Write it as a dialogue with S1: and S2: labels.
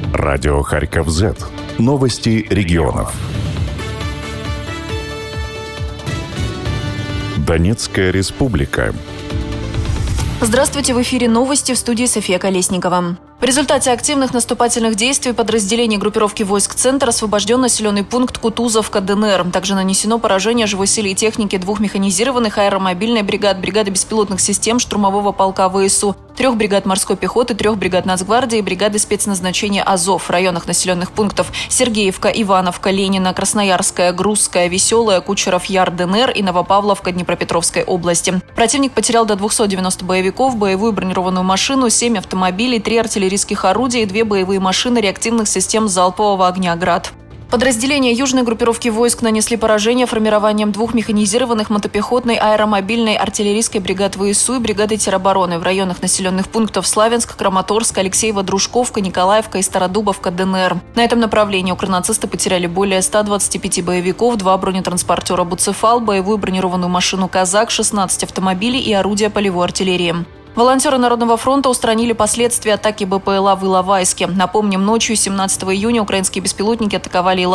S1: Радио Харьков-Z. Новости регионов. Донецкая республика.
S2: Здравствуйте, в эфире новости, в студии София Колесникова. В результате активных наступательных действий подразделений группировки войск «Центр» освобожден населенный пункт Кутузовка, ДНР. Также нанесено поражение живой силе и технике 2 механизированных аэромобильной бригад, бригады беспилотных систем штурмового полка ВСУ, 3 бригад морской пехоты, 3 бригад Нацгвардии и бригады спецназначения «Азов» в районах населенных пунктов Сергеевка, Ивановка, Ленина, Красноярская, Грузская, Веселая, Кучеров Яр, ДНР и Новопавловка Днепропетровской области. Противник потерял до 290 боевиков, боевую бронированную машину, 7 автомобилей, 3 артиллерийских орудий и 2 боевые машины реактивных систем залпового огня «Град». Подразделения южной группировки войск нанесли поражение формированием 2 механизированных мотопехотной аэромобильной артиллерийской бригад ВСУ и бригады теробороны в районах населенных пунктов Славянск, Краматорск, Алексеево, Дружковка, Николаевка и Стародубовка, ДНР. На этом направлении укрнацисты потеряли более 125 боевиков, 2 бронетранспортера «Буцефал», боевую бронированную машину «Казак», 16 автомобилей и орудия полевой артиллерии. Волонтеры Народного фронта устранили последствия атаки БПЛА в Иловайске. Напомним, ночью 17 июня украинские беспилотники атаковали